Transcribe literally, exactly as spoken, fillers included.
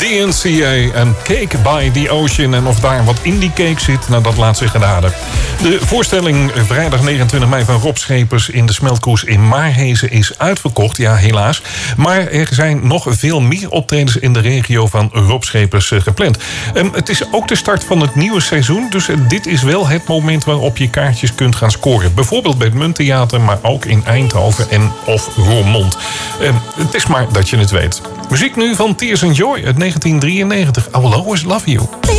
D N C A en Cake by the Ocean. En of daar wat in die cake zit, nou dat laat zich raden. De voorstelling vrijdag negenentwintig mei van Rob Schepers in de Smeltkoers in Maarhezen is uitverkocht. Ja, helaas. Maar er zijn nog veel meer optredens in de regio van Rob Schepers gepland. Um, het is ook de start van het nieuwe seizoen. Dus dit is wel het moment waarop je kaartjes kunt gaan scoren. Bijvoorbeeld bij het Munttheater, maar ook in Eindhoven en of Roermond. Um, het is maar dat je het weet. Muziek nu van Tears and Joy uit negentien drieënnegentig. I Will Always Love You.